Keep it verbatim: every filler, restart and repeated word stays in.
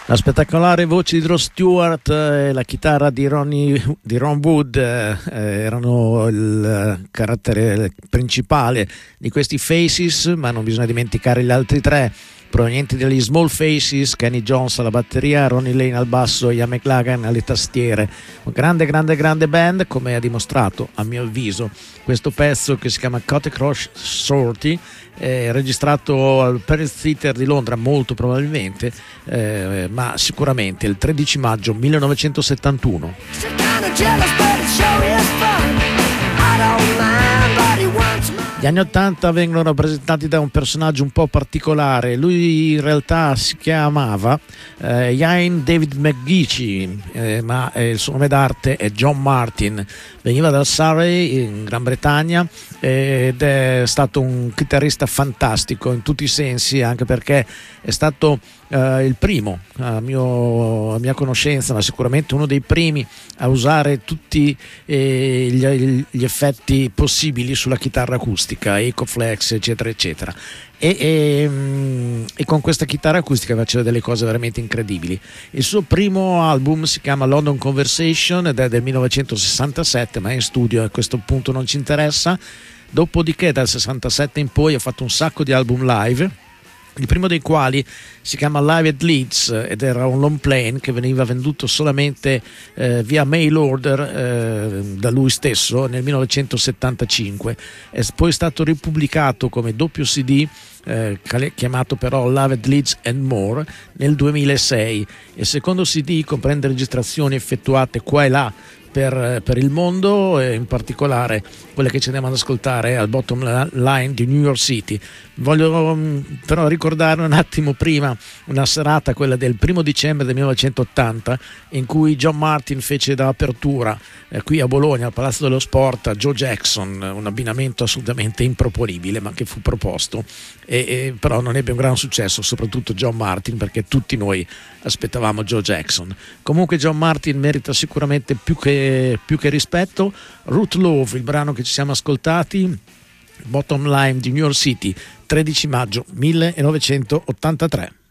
La spettacolare voce di Rod Stewart e la chitarra di, Ronnie, di Ron Wood eh, erano il carattere principale di questi Faces, ma non bisogna dimenticare gli altri tre provenienti dagli Small Faces: Kenny Jones alla batteria, Ronnie Lane al basso e Ian McLagan alle tastiere. Un grande grande grande band, come ha dimostrato a mio avviso questo pezzo che si chiama Cut Across Sortie, eh, registrato al Palace Theatre di Londra, molto probabilmente, eh, ma sicuramente il tredici maggio millenovecentosettantuno. Gli anni ottanta vengono rappresentati da un personaggio un po' particolare. Lui in realtà si chiamava eh, Ian David McGeechee, eh, ma eh, il suo nome d'arte è John Martin. Veniva dal Surrey in Gran Bretagna eh, ed è stato un chitarrista fantastico in tutti i sensi, anche perché è stato eh, il primo, a, mio, a mia conoscenza, ma sicuramente uno dei primi a usare tutti eh, gli, gli effetti possibili sulla chitarra acustica, Ecoflex eccetera eccetera, e, e, e con questa chitarra acustica faceva delle cose veramente incredibili. Il suo primo album si chiama London Conversation ed è del millenovecentosessantasette, ma è in studio e a questo punto non ci interessa. Dopodiché dal sessantasette in poi ha fatto un sacco di album live, il primo dei quali si chiama Live at Leeds ed era un long plane che veniva venduto solamente eh, via mail order eh, da lui stesso nel millenovecentosettantacinque. È poi stato ripubblicato come doppio C D, eh, chiamato però Live at Leeds and More, nel duemilasei. Il secondo C D comprende registrazioni effettuate qua e là Per, per il mondo, e in particolare quelle che ci andiamo ad ascoltare al Bottom Line di New York City. Voglio um, però ricordare un attimo prima una serata, quella del primo dicembre del millenovecentottanta, in cui John Martin fece da apertura eh, qui a Bologna al Palazzo dello Sport a Joe Jackson, un abbinamento assolutamente improponibile ma che fu proposto, e, e però non ebbe un gran successo, soprattutto John Martin, perché tutti noi aspettavamo Joe Jackson. Comunque John Martin merita sicuramente più che, più che rispetto. Root Love, il brano che ci siamo ascoltati, Bottom Line di New York City, tredici maggio millenovecentottantatré.